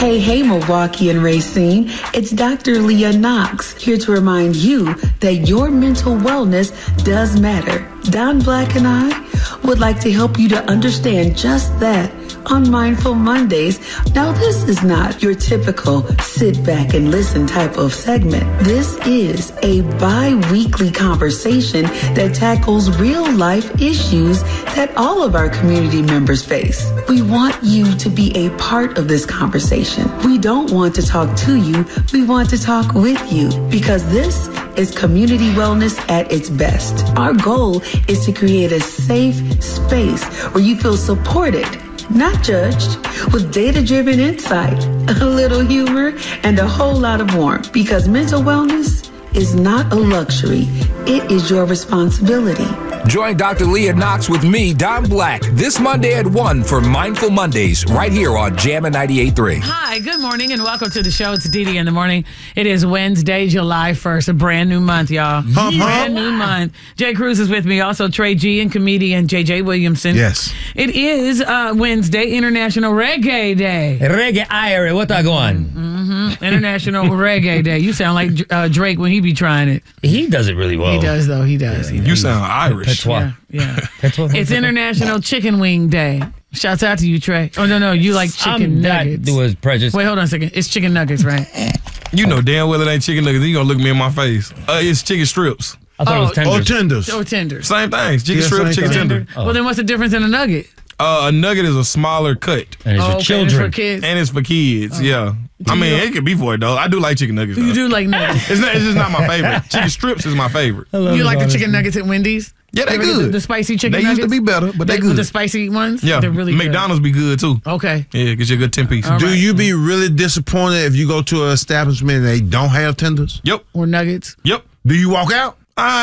Hey, Milwaukee and Racine. It's Dr. Leah Knox here to remind you that your mental wellness does matter. Don Black and I would like to help you to understand just that on Mindful Mondays. Now, this is not your typical sit back and listen type of segment. This is a bi-weekly conversation that tackles real life issues that all of our community members face. We want you to be a part of this conversation. We don't want to talk to you. We want to talk with you, because this is community wellness at its best. Our goal is to create a safe space where you feel supported, not judged, with data-driven insight, a little humor, and a whole lot of warmth. Because mental wellness is not a luxury. It is your responsibility. Join Dr. Leah Knox with me, Don Black, this Monday at 1 for Mindful Mondays, right here on Jammin' 98.3. Hi, good morning, and welcome to the show. It's Dee Dee in the morning. It is Wednesday, July 1st, a brand new month, y'all. Brand new month. Jay Cruz is with me, also Trey G and comedian J.J. Williamson. Yes. It is Wednesday, International Reggae Day. Reggae Irish, what I go on? International Reggae Day. You sound like Drake when he be trying it. He does it really well. He does, though. He does. You sound Irish. Patois. Yeah. It's International Chicken Wing Day. Shouts out to you, Trey. Oh, no, you like chicken nuggets. That was prejudice. Wait, hold on a second. It's chicken nuggets, right? You know damn well it ain't chicken nuggets. You gonna look me in my face. It's chicken strips. I thought it was tenders. Tenders. Oh, tenders. Same things. Chicken strips, chicken tender. Well, then what's the difference in a nugget? A nugget is a smaller cut. And it's for children. It's for kids. And it's for kids, yeah. I mean, it could be for it, though. I do like chicken nuggets, though. You do like nuggets. It's just not my favorite. Chicken strips is my favorite. You like the chicken nuggets at Wendy's? Yeah, they You ever good. get the spicy chicken They nuggets? used to be better, but they good. The spicy ones? Yeah. They're really good. McDonald's be good, too. Okay. Yeah, get you a good 10-piece. All Do right. you be really disappointed if you go to an establishment and they don't have tenders? Yep. Or nuggets? Yep. Do you walk out?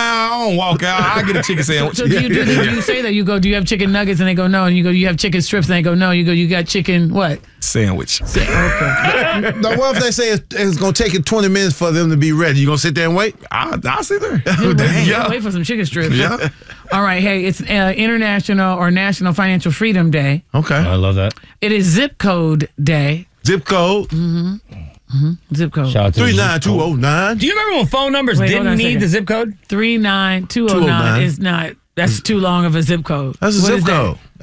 I don't walk out. I get a chicken sandwich. So do you say that? You go, do you have chicken nuggets? And they go, no. And you go, you have chicken strips? And they go, no. You go, you got chicken what? Sandwich. Okay. Now, what if they say it's going to take it 20 minutes for them to be ready? You going to sit there and wait? I'll sit there. Yeah. Wait for some chicken strips. Yeah. All right. Hey, it's International or National Financial Freedom Day. Okay. I love that. It is Zip Code Day. Zip code? Zip code. Shout out to 39209. Do you remember when phone numbers Wait, hold on didn't a need second. the zip code? 39209 is not. That's too long of a zip code. That's a What zip is that? code.